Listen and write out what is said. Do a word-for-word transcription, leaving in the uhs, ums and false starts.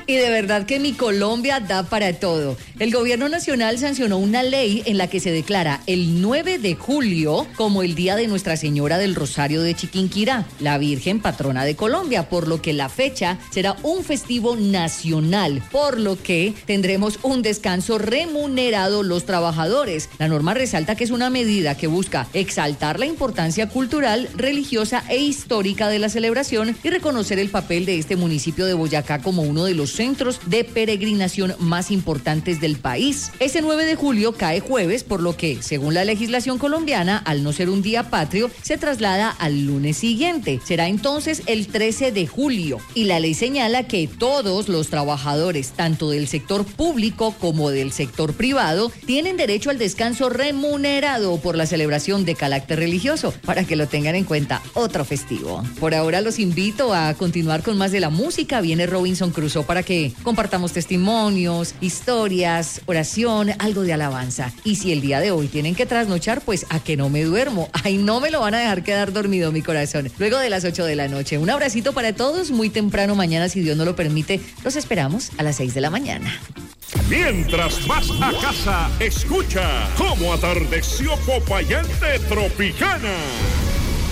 Y de verdad que mi Colombia da para todo. El gobierno nacional sancionó una ley en la que se declara el nueve de julio como el Día de Nuestra Señora del Rosario de Chiquinquirá, la Virgen patrona de Colombia, por lo que la fecha será un festivo nacional, por lo que tendremos un descanso remunerado los trabajadores. La norma resalta que es una medida que busca exaltar la importancia cultural, religiosa e histórica de la celebración y reconocer el papel de este municipio de Boyacá como uno de los centros de peregrinación más importantes del país. Ese nueve de julio cae jueves, por lo que, según la legislación colombiana, al no ser un día patrio, se traslada al lunes siguiente. Será entonces el trece de julio. Y la ley señala que todos los trabajadores, tanto del sector público como del sector privado, tienen derecho al descanso remunerado por la celebración de carácter religioso, para que lo tengan en cuenta. Otro festivo. Por ahora los invito a continuar con más de la música. Viene Robinson Crusoe para que compartamos testimonios, historias, oración, algo de alabanza. Y si el día de hoy tienen que trasnochar, pues a que no me duermo. Ay, no me lo van a dejar quedar dormido, mi corazón. Luego de las ocho de la noche. Un abracito para todos. Muy temprano mañana, si Dios no lo permite, los esperamos a las seis de la mañana. Mientras vas a casa, escucha cómo atardeció Popayán de Tropicana.